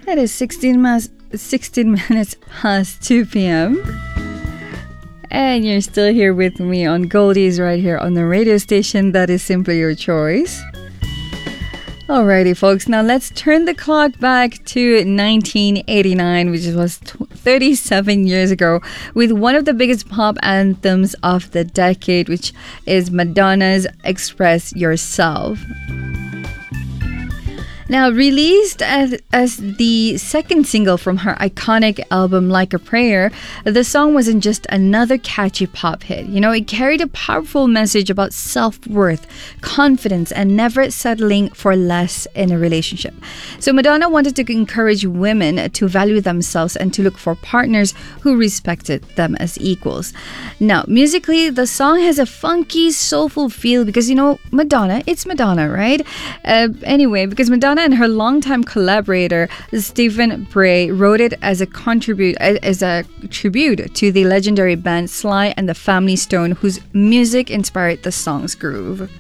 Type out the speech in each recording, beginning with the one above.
It is 16 minutes past 2 p.m. And you're still here with me on Goldies right here on the radio station that is simply your choice. Alrighty, folks. Now let's turn the clock back to 1989, which was 37 years ago, with one of the biggest pop anthems of the decade, which is Madonna's Express Yourself. Now, released as the second single from her iconic album Like a Prayer, the song wasn't just another catchy pop hit. You know, it carried a powerful message about self-worth, confidence, and never settling for less in a relationship. So Madonna wanted to encourage women to value themselves and to look for partners who respected them as equals. Now, musically, the song has a funky, soulful feel because, you know, Madonna, it's Madonna, right? Anyway, because Madonna and her longtime collaborator Stephen Bray wrote it as a tribute to the legendary band Sly and the Family Stone, whose music inspired the song's groove.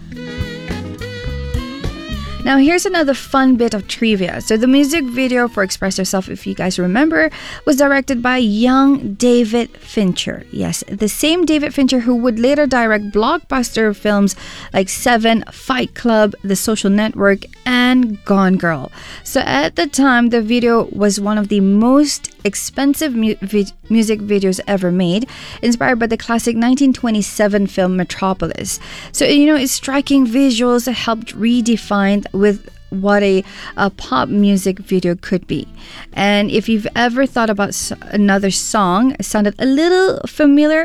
Now, here's another fun bit of trivia. So the music video for Express Yourself, if you guys remember, was directed by young David Fincher. Yes, the same David Fincher who would later direct blockbuster films like Seven, Fight Club, The Social Network, and Gone Girl. So at the time, the video was one of the most expensive music videos ever made, inspired by the classic 1927 film Metropolis. So, you know, its striking visuals helped redefine with what a pop music video could be. And if you've ever thought about another song sounded a little familiar,